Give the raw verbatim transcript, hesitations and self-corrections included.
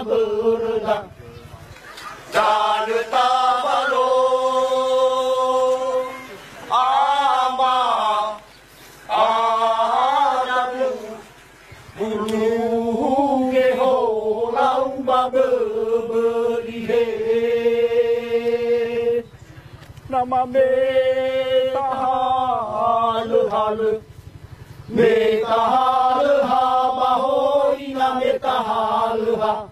berda dan tabalo ama adamu bulu geho lau baberihe nama me tahal hal me tahal ha bahoi na me tahal ha